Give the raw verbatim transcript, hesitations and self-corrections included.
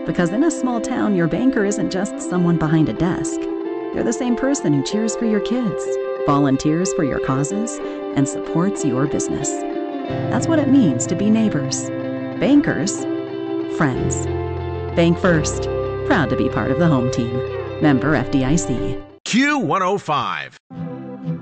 Because in a small town, your banker isn't just someone behind a desk. They're the same person who cheers for your kids, volunteers for your causes, and supports your business. That's what it means to be neighbors. Bankers, friends. Bank First, proud to be part of the home team. Member F D I C. Q one oh five.